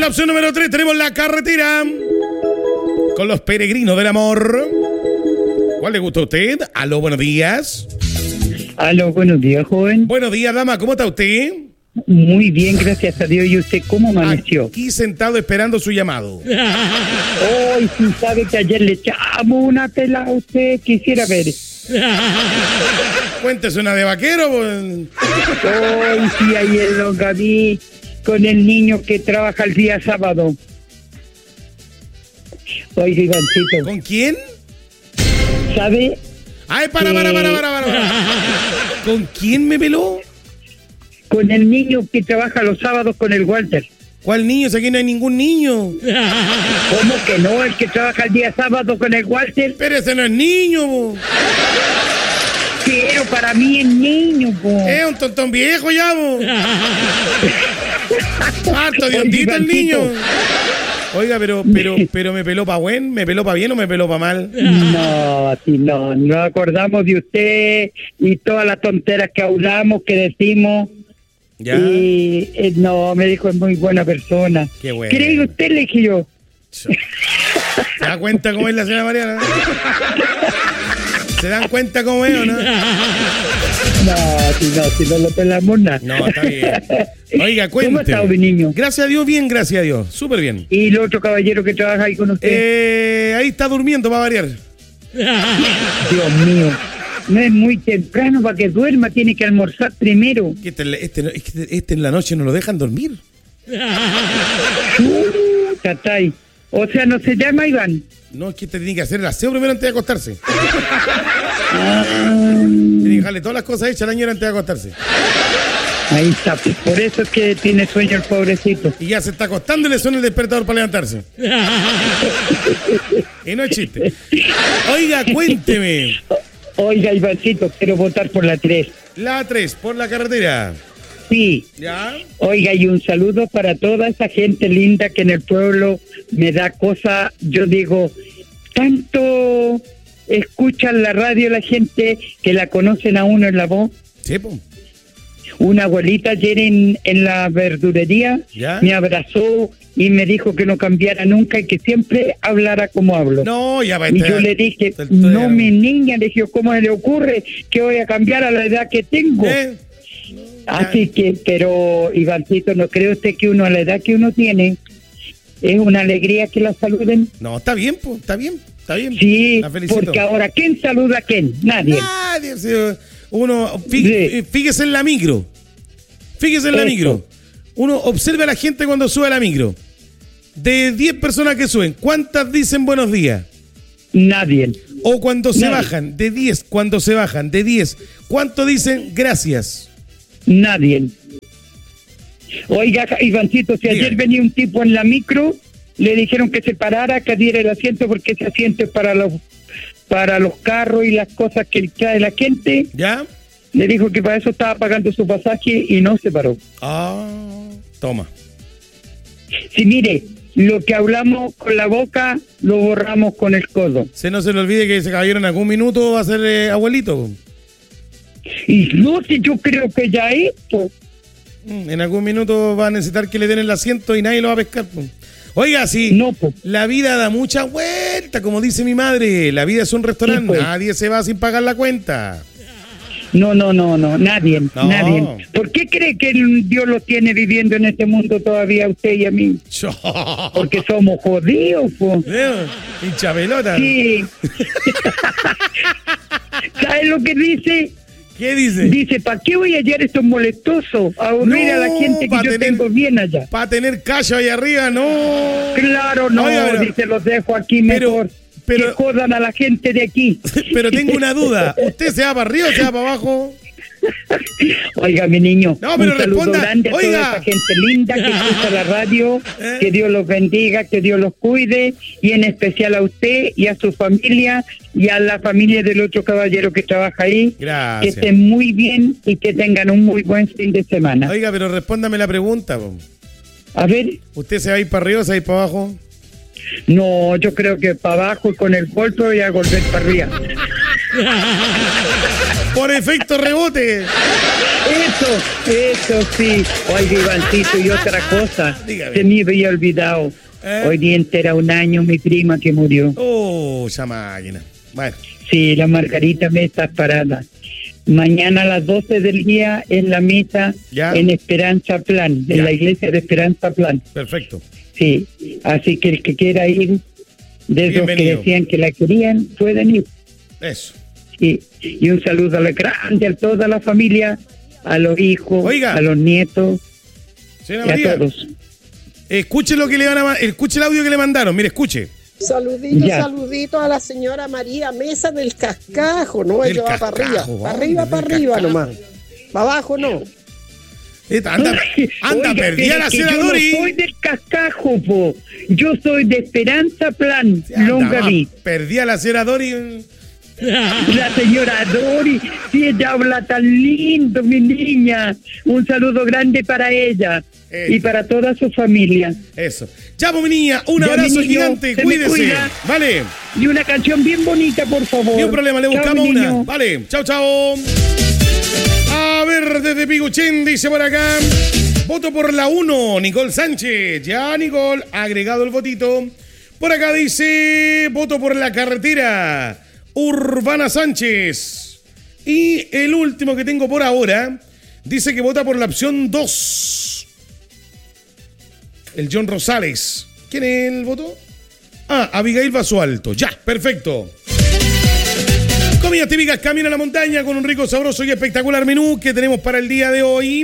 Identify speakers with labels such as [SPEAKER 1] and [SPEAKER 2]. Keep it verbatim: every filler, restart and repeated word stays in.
[SPEAKER 1] la opción número tres tenemos la carretera con los peregrinos del amor. ¿Cuál le gusta a usted? Aló, buenos días.
[SPEAKER 2] Aló, buenos días, joven.
[SPEAKER 1] Buenos días, dama, ¿cómo está usted?
[SPEAKER 2] Muy bien, gracias a Dios. ¿Y usted cómo amaneció?
[SPEAKER 1] Aquí sentado esperando su llamado.
[SPEAKER 2] Hoy sí sabe que ayer le echamos una pela a usted, quisiera ver.
[SPEAKER 1] Cuéntese una de vaquero. Pues.
[SPEAKER 2] Hoy sí, ayer lo vi con el niño que trabaja el día sábado. Oiga, Ivancito.
[SPEAKER 1] ¿Con quién?
[SPEAKER 2] ¿Sabe?
[SPEAKER 1] Ay, para, para, para, para, para, para. ¿Con quién me peló?
[SPEAKER 2] Con el niño que trabaja los sábados con el Walter.
[SPEAKER 1] ¿Cuál niño? Si aquí no hay ningún niño.
[SPEAKER 2] ¿Cómo que no? El que trabaja el día sábado con el Walter.
[SPEAKER 1] Pero ese no es niño, bo.
[SPEAKER 2] Pero para mí es niño, po.
[SPEAKER 1] Es un tontón viejo ya, bo. Harto diosito el niño. Oiga, pero, pero, pero me peló pa' buen, me peló pa' bien o me peló pa' mal.
[SPEAKER 2] No, sí, no, nos acordamos de usted y todas las tonteras que hablamos, que decimos.
[SPEAKER 1] ¿Ya?
[SPEAKER 2] Y eh, no, me dijo, es muy buena persona.
[SPEAKER 1] Qué bueno.
[SPEAKER 2] ¿Cree usted, le dije yo?
[SPEAKER 1] ¿Se da cuenta cómo es la señora Mariana? ¿Se dan cuenta cómo es o no?
[SPEAKER 2] No, si no, si no lo pelamos nada.
[SPEAKER 1] No, está bien. Oiga, cuente.
[SPEAKER 2] ¿Cómo está, mi niño?
[SPEAKER 1] Gracias a Dios, bien, gracias a Dios. Súper bien.
[SPEAKER 2] ¿Y el otro caballero que trabaja ahí con usted?
[SPEAKER 1] Eh, ahí está durmiendo, va a variar.
[SPEAKER 2] Dios mío. No es muy temprano para que duerma, tiene que almorzar primero.
[SPEAKER 1] Este, este, este, este en la noche no lo dejan dormir.
[SPEAKER 2] Catay. O sea, ¿no se llama Iván?
[SPEAKER 1] No, es que este tiene que hacer el aseo primero antes de acostarse.
[SPEAKER 2] Ah,
[SPEAKER 1] Tiene que dejarle todas las cosas hechas al año antes de acostarse.
[SPEAKER 2] ahí está. Por eso es que tiene sueño el pobrecito.
[SPEAKER 1] Y ya se está acostando y le suena el despertador para levantarse. Y no es chiste. Oiga, cuénteme.
[SPEAKER 2] Oiga, Ivancito, quiero votar por la tres.
[SPEAKER 1] La tres, por la carretera.
[SPEAKER 2] Sí.
[SPEAKER 1] ¿Ya?
[SPEAKER 2] Oiga, y un saludo para toda esa gente linda que en el pueblo me da cosa. Yo digo, tanto escuchan la radio la gente que la conocen a uno en la voz.
[SPEAKER 1] Sí, pues.
[SPEAKER 2] Una abuelita ayer en, en la verdurería
[SPEAKER 1] ¿Ya?
[SPEAKER 2] me abrazó y me dijo que no cambiara nunca y que siempre hablara como hablo.
[SPEAKER 1] No, ya va a
[SPEAKER 2] Y
[SPEAKER 1] estar-
[SPEAKER 2] yo le dije,
[SPEAKER 1] estoy-
[SPEAKER 2] no, mi niña, le dije, ¿cómo se le ocurre que voy a cambiar a la edad que tengo?
[SPEAKER 1] ¿Eh?
[SPEAKER 2] Así que, pero, Ivancito, ¿no cree usted que uno a la edad que uno tiene es una alegría que la saluden?
[SPEAKER 1] No, está bien, pues, está bien, está bien.
[SPEAKER 2] Sí,
[SPEAKER 1] La felicito.
[SPEAKER 2] porque ahora, ¿quién saluda a quién? Nadie.
[SPEAKER 1] Nadie, sí, uno, fí-
[SPEAKER 2] Sí.
[SPEAKER 1] fíjese en la micro. Fíjese en la
[SPEAKER 2] Eso.
[SPEAKER 1] micro. Uno observa a la gente cuando sube a la micro. De diez personas que suben, ¿cuántas dicen buenos días?
[SPEAKER 2] Nadie.
[SPEAKER 1] O cuando se
[SPEAKER 2] Nadie.
[SPEAKER 1] bajan, de diez, cuando se bajan, de diez, ¿cuánto dicen gracias?
[SPEAKER 2] Nadie. Oiga, Ivancito, si
[SPEAKER 1] Diga.
[SPEAKER 2] ayer venía un tipo en la micro, le dijeron que se parara, que diera el asiento porque ese asiento es para los, para los carros y las cosas que trae la gente.
[SPEAKER 1] ¿Ya?
[SPEAKER 2] Le dijo que para eso estaba pagando su pasaje y no se paró.
[SPEAKER 1] Ah, toma.
[SPEAKER 2] Sí, mire, lo que hablamos con la boca lo borramos con el codo.
[SPEAKER 1] Se no se le olvide que ese caballero en algún minuto va a ser eh, abuelito.
[SPEAKER 2] Y no, si yo creo que ya es, pues.
[SPEAKER 1] Mm, En algún minuto va a necesitar que le den el asiento y nadie lo va a pescar. po. Oiga, sí,
[SPEAKER 2] No, po.
[SPEAKER 1] la vida da mucha vuelta, como dice mi madre. La vida es un restaurante,
[SPEAKER 2] Sí, pues.
[SPEAKER 1] nadie se va sin pagar la cuenta.
[SPEAKER 2] No, no, no, no, nadie,
[SPEAKER 1] No.
[SPEAKER 2] nadie. ¿Por qué cree que el Dios lo tiene viviendo en este mundo todavía a usted y a mí?
[SPEAKER 1] Yo.
[SPEAKER 2] Porque somos jodidos, pues.
[SPEAKER 1] Veo, hincha pelota.
[SPEAKER 2] Sí. ¿Sabes lo que dice?
[SPEAKER 1] ¿Qué dice?
[SPEAKER 2] Dice, ¿para qué voy a hallar estos molestosos? A aburrir
[SPEAKER 1] No,
[SPEAKER 2] a la gente que
[SPEAKER 1] pa'
[SPEAKER 2] yo
[SPEAKER 1] tener-
[SPEAKER 2] tengo bien allá.
[SPEAKER 1] Para tener callo ahí arriba, no.
[SPEAKER 2] Claro, no,
[SPEAKER 1] Oiga, pero-
[SPEAKER 2] dice, los dejo aquí
[SPEAKER 1] pero-
[SPEAKER 2] mejor.
[SPEAKER 1] pero-
[SPEAKER 2] que jodan a la gente de aquí.
[SPEAKER 1] Pero tengo una duda. ¿Usted se va para arriba o se va para abajo?
[SPEAKER 2] Oiga, mi niño,
[SPEAKER 1] No, pero
[SPEAKER 2] un saludo
[SPEAKER 1] responda.
[SPEAKER 2] grande a
[SPEAKER 1] Oiga.
[SPEAKER 2] toda esa gente linda que escucha la radio,
[SPEAKER 1] ¿Eh?
[SPEAKER 2] que Dios los bendiga, que Dios los cuide, y en especial a usted y a su familia y a la familia del otro caballero que trabaja ahí.
[SPEAKER 1] Gracias.
[SPEAKER 2] Que estén muy bien y que tengan un muy buen fin de semana.
[SPEAKER 1] Oiga, pero respóndame la pregunta. po.
[SPEAKER 2] A ver,
[SPEAKER 1] ¿Usted se va a ir para arriba o se va a ir para abajo?
[SPEAKER 2] no, yo creo que para abajo y con el golpe voy a volver para arriba.
[SPEAKER 1] Por efecto rebote.
[SPEAKER 2] Eso, eso sí. Oye, Ivancito, y otra cosa.
[SPEAKER 1] Dígame.
[SPEAKER 2] Se me había olvidado.
[SPEAKER 1] ¿Eh?
[SPEAKER 2] Hoy día entera un año mi prima que murió.
[SPEAKER 1] Oh, esa máquina. Bueno.
[SPEAKER 2] Sí, la Margarita Mesa Parada. Mañana a las doce del día en la misa
[SPEAKER 1] ¿Ya?
[SPEAKER 2] en Esperanza Plan, en
[SPEAKER 1] Ya.
[SPEAKER 2] la iglesia de Esperanza Plan.
[SPEAKER 1] Perfecto.
[SPEAKER 2] Sí, así que el que quiera ir, de esos que
[SPEAKER 1] Bienvenido.
[SPEAKER 2] decían que la querían, pueden ir.
[SPEAKER 1] Eso.
[SPEAKER 2] Sí. Y un saludo a la grande, a toda la familia, a los hijos,
[SPEAKER 1] Oiga.
[SPEAKER 2] a los nietos
[SPEAKER 1] Señora
[SPEAKER 2] y a
[SPEAKER 1] María,
[SPEAKER 2] todos.
[SPEAKER 1] escuche lo que le van a ma- escuche el audio que le mandaron. Mire, escuche.
[SPEAKER 3] Saluditos,
[SPEAKER 2] Ya.
[SPEAKER 3] saluditos a la señora María Mesa del Cascajo, ¿no?
[SPEAKER 1] Del
[SPEAKER 3] Ella va para arriba,
[SPEAKER 1] Cascajo,
[SPEAKER 3] para
[SPEAKER 1] ¿dónde?
[SPEAKER 3] arriba,
[SPEAKER 1] Del
[SPEAKER 3] para arriba
[SPEAKER 1] Cascajo.
[SPEAKER 3] nomás. Para abajo no.
[SPEAKER 1] Esta, anda, anda
[SPEAKER 2] Oiga,
[SPEAKER 1] perdida
[SPEAKER 2] pero
[SPEAKER 1] la
[SPEAKER 2] es que
[SPEAKER 1] señora
[SPEAKER 2] yo
[SPEAKER 1] Dori.
[SPEAKER 2] no soy del Cascajo, po. Yo soy de Esperanza Plan,
[SPEAKER 1] Anda
[SPEAKER 2] Longaví.
[SPEAKER 1] más perdida la señora Dori.
[SPEAKER 2] La señora Dori, si ella habla tan lindo, mi niña. Un saludo grande para ella
[SPEAKER 1] Eh.
[SPEAKER 2] y para toda su familia.
[SPEAKER 1] Eso. Ya, pues, mi niña, un
[SPEAKER 2] Ya,
[SPEAKER 1] abrazo
[SPEAKER 2] mi niño,
[SPEAKER 1] gigante.
[SPEAKER 2] se me
[SPEAKER 1] Cuídese.
[SPEAKER 2] cuida.
[SPEAKER 1] Vale.
[SPEAKER 2] Y una canción bien bonita, por favor.
[SPEAKER 1] Ni un problema, le
[SPEAKER 2] Chao,
[SPEAKER 1] buscamos
[SPEAKER 2] mi
[SPEAKER 1] una.
[SPEAKER 2] niño.
[SPEAKER 1] Vale, chao, chao. A ver, desde Piguchén dice por acá. Voto por la uno, Nicole Sánchez. Ya, Nicole, agregado el votito. Por acá dice, voto por la carretera, Urbana Sánchez. Y el último que tengo por ahora, dice que vota por la opción dos. El John Rosales. ¿Quién es el voto? Ah, Abigail Basualto. Ya, perfecto. Comidas típicas Camino a la Montaña con un rico, sabroso y espectacular menú que tenemos para el día de hoy.